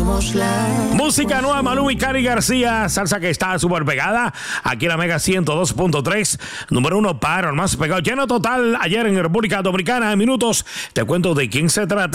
Música nueva, Malú y Cari García, salsa que está súper pegada, aquí en la Mega 102.3, número 1 para el más pegado, lleno total ayer en República Dominicana. En minutos te cuento de quién se trata.